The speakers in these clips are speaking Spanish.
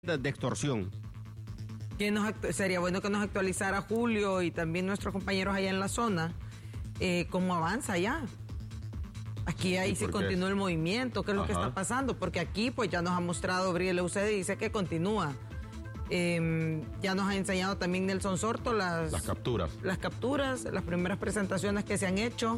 de extorsión. Sería bueno que nos actualizara Julio y también nuestros compañeros allá en la zona, cómo avanza ya. Aquí ahí sí continúa el movimiento, qué es lo que está pasando, porque aquí pues ya nos ha mostrado Briel Eusebio y dice que continúa. Ya nos ha enseñado también Nelson Sorto las capturas, las primeras presentaciones que se han hecho.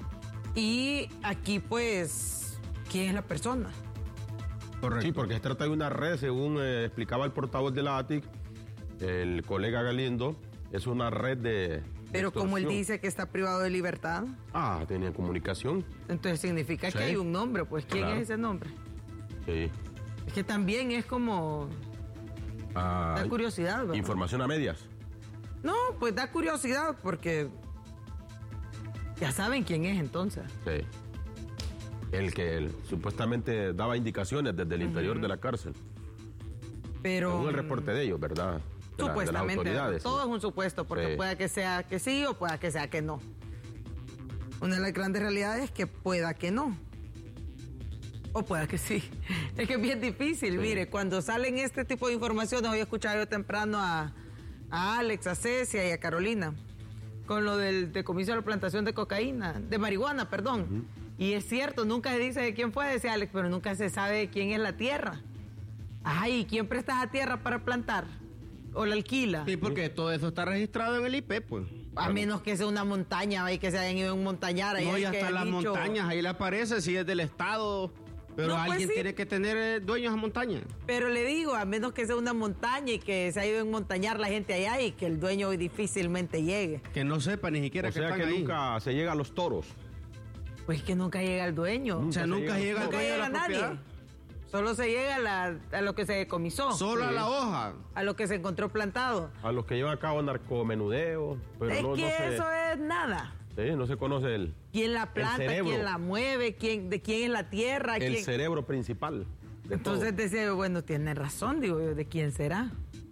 Y aquí pues, ¿quién es la persona? Correcto. Sí, porque se trata de una red, según explicaba el portavoz de la ATIC, el colega Galindo, es una red de Pero como él dice que está privado de libertad. Tenía comunicación. Entonces significa que hay un nombre, pues ¿quién es ese nombre? Sí. Es que también es como... da curiosidad, ¿verdad? Información a medias. No, pues da curiosidad porque... ya saben quién es entonces. Sí. El que supuestamente daba indicaciones desde el interior de la cárcel. Pero... según el reporte de ellos, ¿verdad? Supuestamente. De las autoridades. Todo es un supuesto, porque pueda que sea que sí o pueda que sea que no. Una de las grandes realidades es que pueda que no. O pueda que sí. Es que es bien difícil. Sí. Mire, cuando salen este tipo de informaciones, hoy he escuchado yo temprano a Alex, a Cecia y a Carolina, con lo del decomiso de la plantación de cocaína, de marihuana, perdón. Y es cierto, nunca se dice de quién fue, decía Alex, pero nunca se sabe de quién es la tierra. ¿Y quién presta esa tierra para plantar? ¿O la alquila? Sí, porque todo eso está registrado en el IP, pues. A menos que sea una montaña, y que se hayan ido en montañar. No, y hasta las montañas, ahí le aparece si es del Estado. Pero no, alguien tiene que tener dueños a montaña. Pero le digo, a menos que sea una montaña y que se ha ido en montañar la gente allá y que el dueño difícilmente llegue. Que no sepa ni siquiera que están ahí. Nunca se llega a los toros. Pues que nunca llega el dueño. Nunca llega el dueño de la nadie. propiedad. Solo se llega a lo que se decomisó. Solo a la hoja. A lo que se encontró plantado. A los que llevan a cabo narcomenudeo. Pero eso es nada. Sí, no se conoce quién la planta, quién la mueve, de quién es la tierra. El cerebro principal. Entonces decía, bueno, tiene razón, digo yo, ¿de quién será?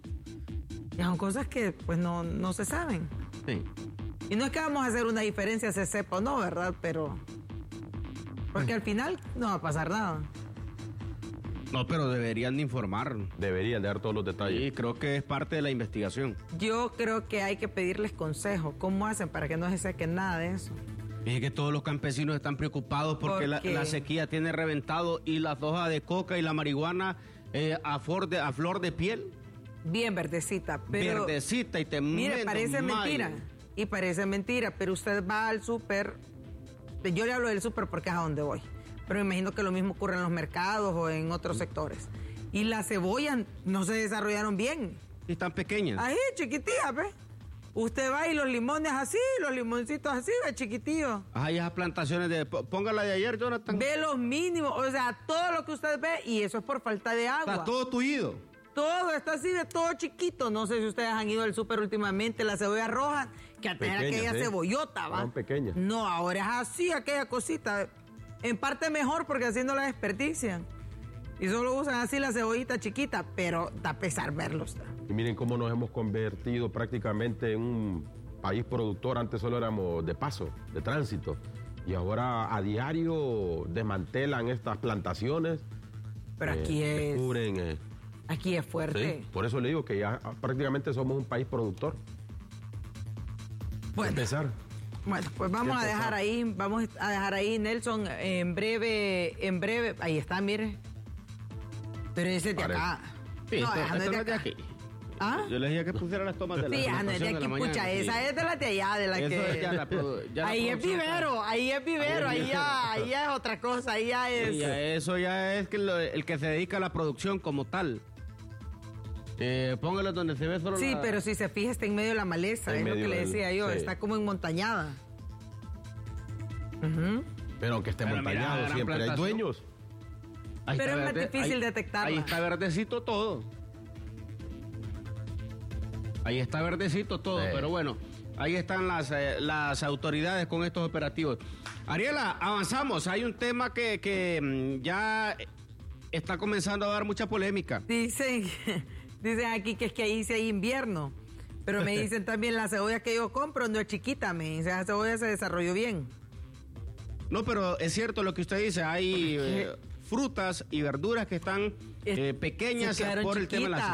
Y son cosas que pues no se saben. Sí. Y no es que vamos a hacer una diferencia, se sepa o no, ¿verdad? Pero... porque al final no va a pasar nada. No, pero deberían de informar. Deberían de dar todos los detalles. Sí, creo que es parte de la investigación. Yo creo que hay que pedirles consejo. ¿Cómo hacen para que no se sequen nada de eso? Es que todos los campesinos están preocupados porque la sequía tiene reventado y las hojas de coca y la marihuana a flor de piel. Bien verdecita. Pero, verdecita y te mire, parece mentira. Y parece mentira, pero usted va al súper. Yo le hablo del súper porque es a donde voy. Pero me imagino que lo mismo ocurre en los mercados o en otros sectores. Y las cebollas no se desarrollaron bien. Y están pequeñas. Ahí, chiquitillas, ¿ves? Usted va y los limones así, los limoncitos así, ¿ves, chiquitillos? Esas plantaciones póngala de ayer, Jonathan. Ve los mínimos, o sea, todo lo que usted ve, y eso es por falta de agua. Está todo tullido. Todo está así de todo chiquito. No sé si ustedes han ido al súper últimamente, la cebolla roja, que antes era aquella cebollota, ¿va? Son pequeñas. No, ahora es así, aquella cosita. En parte mejor porque así no la desperdician. Y solo usan así la cebollita chiquita, pero da pesar verlos. Y miren cómo nos hemos convertido prácticamente en un país productor. Antes solo éramos de paso, de tránsito. Y ahora a diario desmantelan estas plantaciones. Pero aquí es fuerte. Sí, por eso le digo que ya prácticamente somos un país productor. Bueno. Empezar. Bueno, pues vamos a dejar ahí, Nelson, en breve, ahí está, mire. Pero ese es de acá. Sí, no, esto es de aquí. Yo les dije que pusieran las tomas de la no es de aquí, pucha, esa es de la de allá, de la eso que... ahí es vivero, ahí ya es otra cosa, ahí ya es... Sí, eso ya es que el que se dedica a la producción como tal. Póngalo donde se ve solo pero si se fija está en medio de la maleza, es lo que le decía yo, está como enmontañada. Pero aunque esté montañado siempre hay dueños. Pero es más difícil detectarla. Ahí está verdecito todo. Pero bueno, ahí están las autoridades con estos operativos. Ariela, avanzamos. Hay un tema que ya está comenzando a dar mucha polémica. Dicen aquí que es que ahí sí hay invierno. Pero me dicen también la cebolla que yo compro no es chiquita, esa cebolla se desarrolló bien. No, pero es cierto lo que usted dice, hay frutas y verduras que están pequeñas por el tema de la